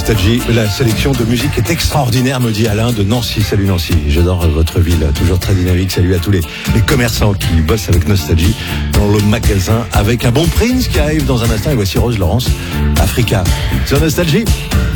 Nostalgie, la sélection de musique est extraordinaire, me dit Alain de Nancy. Salut Nancy, j'adore votre ville, toujours très dynamique. Salut à tous les commerçants qui bossent avec Nostalgie dans le magasin, avec un bon Prince qui arrive dans un instant. Et voici Rose Laurence, Africa, sur Nostalgie.